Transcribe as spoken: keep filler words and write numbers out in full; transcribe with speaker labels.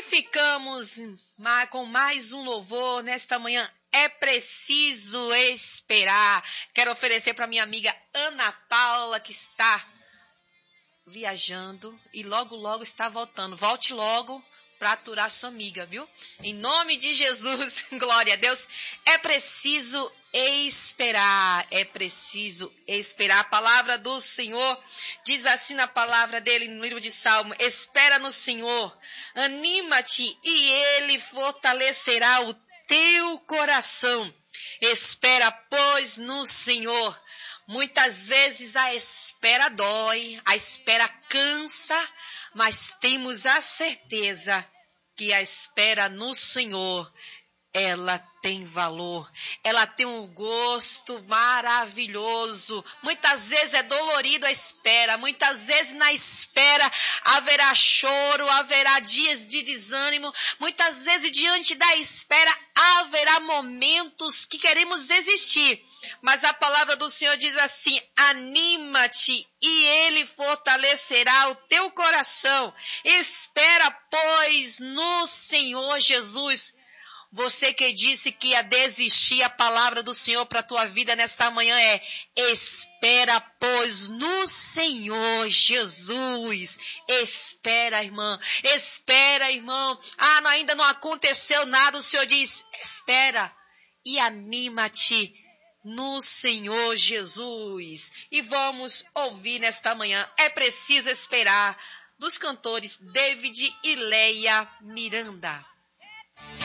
Speaker 1: E ficamos com mais um louvor nesta manhã. É preciso esperar. Quero oferecer para minha amiga Ana Paula, que está viajando e logo, logo está voltando. Volte logo para aturar sua amiga, viu? Em nome de Jesus, glória a Deus. É preciso esperar, é preciso esperar. A palavra do Senhor diz assim na palavra dele no livro de Salmo: espera no Senhor, anima-te e Ele fortalecerá o teu coração. Espera, pois, no Senhor. Muitas vezes a espera dói, a espera cansa, mas temos a certeza que a espera no Senhor, ela tem valor, ela tem um gosto maravilhoso. Muitas vezes é dolorido a espera, muitas vezes na espera haverá choro, haverá dias de desânimo, muitas vezes diante da espera haverá momentos que queremos desistir. Mas a palavra do Senhor diz assim: anima-te e Ele fortalecerá o teu coração. Espera, pois, no Senhor Jesus. Você que disse que ia desistir, a palavra do Senhor para a tua vida nesta manhã é: espera, pois, no Senhor Jesus. Espera, irmã. Espera, irmão. Ah, ainda não aconteceu nada. O Senhor diz: espera e anima-te no Senhor Jesus. E vamos ouvir nesta manhã: é preciso esperar, dos cantores David e Leia Miranda.